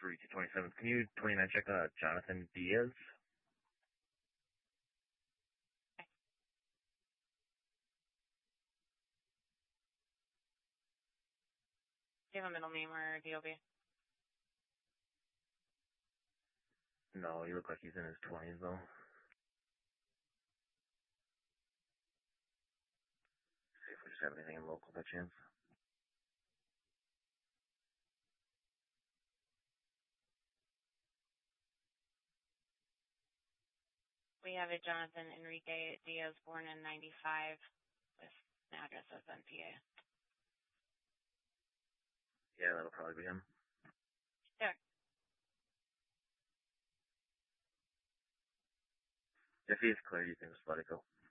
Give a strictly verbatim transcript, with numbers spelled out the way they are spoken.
three to twenty-seven. Can you twenty-nine check uh, Jonathan Diaz? Do you have a middle name or D O B? No, you look like he's in his twenties though. See if we just have anything local by chance. We have a Jonathan Enrique Diaz, born in ninety-five, with an address as N P A. Yeah, that'll probably be him. There. If he's clear, you can just let it go.